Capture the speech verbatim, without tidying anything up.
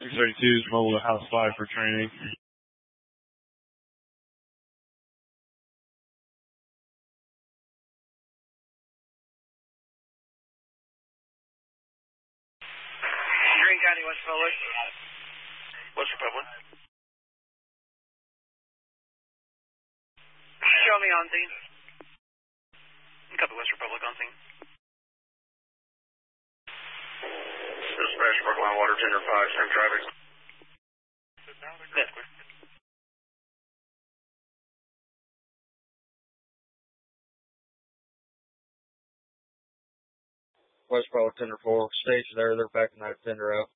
six thirty-two is mobile to House five for training. Green County, West Republic. West Republic. Show me on scene. Copy, West Republic on scene. This is Spanish Brookline Water, Tender five, same traffic. Yes, clear. West Republic Tender four, stage there, they're backing that tender out.